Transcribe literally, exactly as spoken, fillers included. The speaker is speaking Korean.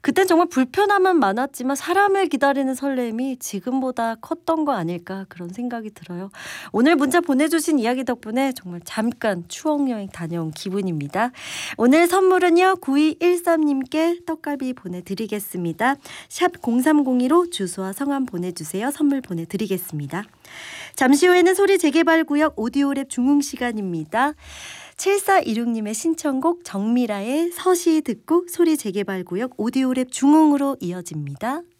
그땐 정말 불편함은 많았지만 사람을 기다리는 설렘이 지금보다 컸던 거 아닐까 그런 생각이 들어요. 오늘 문자 보내주신 이야기 덕분에 정말 잠깐 추억여행 다녀온 기분입니다. 오늘 선물은요. 구이일삼님께 떡갈비 보내드리겠습니다. 샵 공삼공이로 주소와 성함 보내주세요. 선물 보내드리겠습니다. 잠시 후에는 소리 재개발구역 오디오랩 중흥 시간입니다. 칠사이육님의 신청곡 정미라의 서시 듣고 소리 재개발구역 오디오랩 중흥으로 이어집니다.